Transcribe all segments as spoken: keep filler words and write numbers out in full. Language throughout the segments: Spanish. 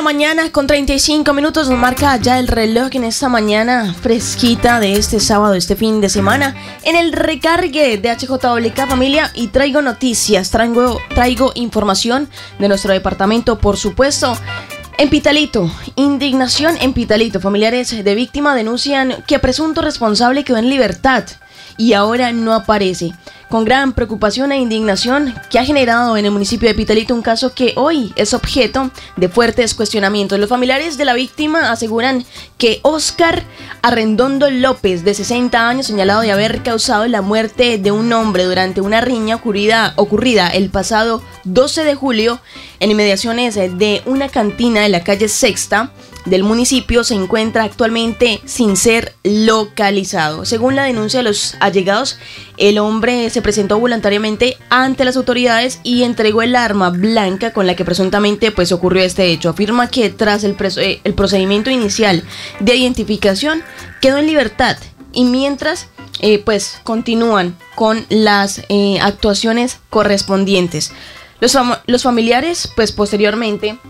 mañana con treinta y cinco minutos nos marca ya el reloj en esta mañana fresquita de este sábado, este fin de semana, en el recargue de H J W K familia, y traigo noticias, traigo, traigo información de nuestro departamento, por supuesto. En Pitalito, indignación en Pitalito. Familiares de víctima denuncian que presunto responsable quedó en libertad y ahora no aparece. Con gran preocupación e indignación que ha generado en el municipio de Pitalito un caso que hoy es objeto de fuertes cuestionamientos. Los familiares de la víctima aseguran que Óscar Arredondo López, de sesenta años, señalado de haber causado la muerte de un hombre durante una riña ocurrida, ocurrida el pasado doce de julio en inmediaciones de una cantina de la calle Sexta del municipio, se encuentra actualmente sin ser localizado. Según la denuncia de los allegados, el hombre se presentó voluntariamente ante las autoridades y entregó el arma blanca con la que presuntamente pues ocurrió este hecho. Afirma que tras el, eh, el procedimiento inicial de identificación quedó en libertad, y mientras eh, pues continúan con las eh, actuaciones correspondientes. Los, fam- los familiares pues posteriormente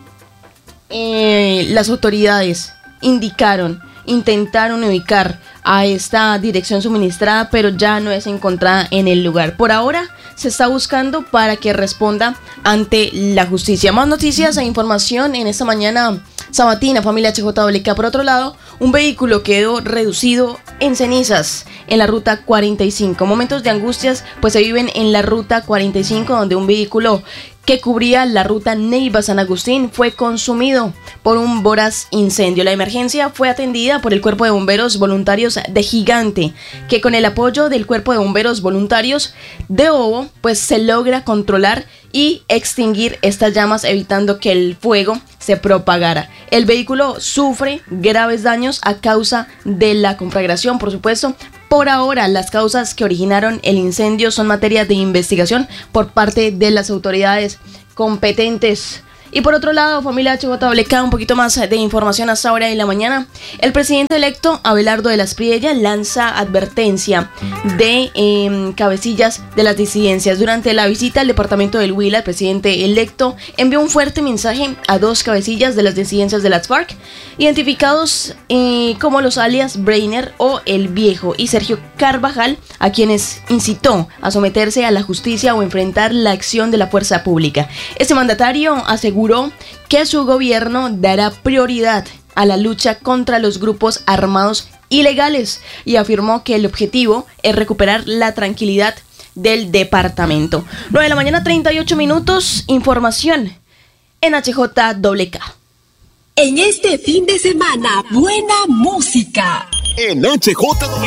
Eh, las autoridades indicaron, intentaron ubicar a esta dirección suministrada, pero ya no es encontrada en el lugar. Por ahora se está buscando para que responda ante la justicia. Más noticias e información en esta mañana sabatina, familia H J W K. Por otro lado, un vehículo quedó reducido en cenizas en la ruta cuarenta y cinco. Momentos de angustias pues se viven en la ruta cuarenta y cinco, donde un vehículo que cubría la ruta Neiva-San Agustín fue consumido por un voraz incendio. La emergencia fue atendida por el Cuerpo de Bomberos Voluntarios de Gigante, que con el apoyo del Cuerpo de Bomberos Voluntarios de Obo, pues se logra controlar y extinguir estas llamas, evitando que el fuego se propagara. El vehículo sufre graves daños a causa de la conflagración, por supuesto. Por ahora, las causas que originaron el incendio son materia de investigación por parte de las autoridades competentes. Y por otro lado, familia H J W K, un poquito más de información hasta ahora de la mañana. El presidente electo, Abelardo de las Priella, lanza advertencia de eh, cabecillas de las disidencias. Durante la visita al departamento del Huila, el presidente electo envió un fuerte mensaje a dos cabecillas de las disidencias de las FARC, identificados eh, como los alias Breiner o El Viejo, y Sergio Carvajal, a quienes incitó a someterse a la justicia o enfrentar la acción de la fuerza pública. Este mandatario aseguró que su gobierno dará prioridad a la lucha contra los grupos armados ilegales y afirmó que el objetivo es recuperar la tranquilidad del departamento. nueve de la mañana, treinta y ocho minutos, información en H J W K. En este fin de semana, buena música. En H J W